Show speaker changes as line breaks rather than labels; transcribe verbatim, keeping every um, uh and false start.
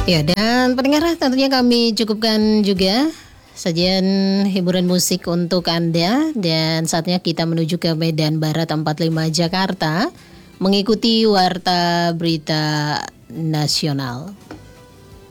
Ya, dan pendengar tentunya kami cukupkan juga sajian hiburan musik untuk Anda. Dan saatnya kita menuju ke Medan Barat empat puluh lima Jakarta mengikuti Warta Berita Nasional.